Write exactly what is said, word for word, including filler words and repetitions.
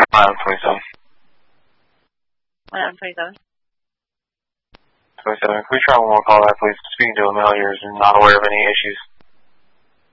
Item twenty-seven. Item twenty-seven. twenty-seven. Can we try one more call back, please? Speaking to a male, you're not aware of any issues.